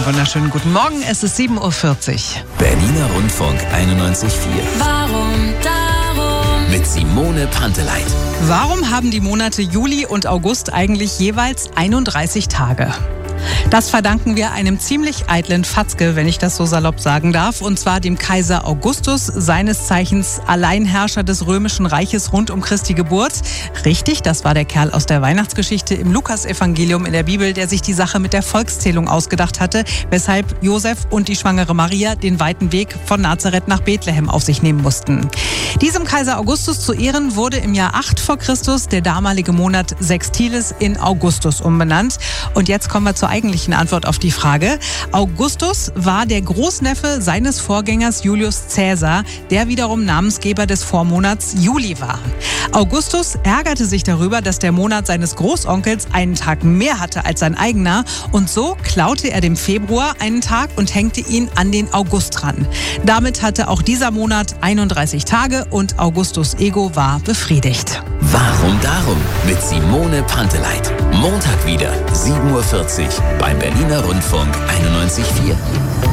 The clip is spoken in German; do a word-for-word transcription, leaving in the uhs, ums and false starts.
Einen wunderschönen guten Morgen, es ist sieben Uhr vierzig. Berliner Rundfunk einundneunzig Komma vier. Warum darum? Mit Simone Panteleit. Warum haben die Monate Juli und August eigentlich jeweils einunddreißig Tage? Das verdanken wir einem ziemlich eitlen Fatzke, wenn ich das so salopp sagen darf, und zwar dem Kaiser Augustus, seines Zeichens Alleinherrscher des Römischen Reiches rund um Christi Geburt. Richtig, das war der Kerl aus der Weihnachtsgeschichte im Lukasevangelium in der Bibel, der sich die Sache mit der Volkszählung ausgedacht hatte, weshalb Josef und die schwangere Maria den weiten Weg von Nazareth nach Bethlehem auf sich nehmen mussten. Diesem Kaiser Augustus zu Ehren wurde im Jahr acht vor Christus der damalige Monat Sextilis in Augustus umbenannt. Und jetzt kommen wir zur eigentlichen Antwort auf die Frage. Augustus war der Großneffe seines Vorgängers Julius Caesar, der wiederum Namensgeber des Vormonats Juli war. Augustus ärgerte sich darüber, dass der Monat seines Großonkels einen Tag mehr hatte als sein eigener, und so klaute er dem Februar einen Tag und hängte ihn an den August ran. Damit hatte auch dieser Monat einunddreißig Tage und Augustus' Ego war befriedigt. Warum darum? Mit Simone Panteleit. Montag wieder, sieben Uhr vierzig beim Berliner Rundfunk einundneunzig Komma vier.